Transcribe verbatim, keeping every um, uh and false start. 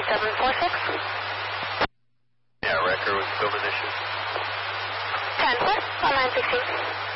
seven four six. Yeah, record was still an issue. ten four, on line sixteen.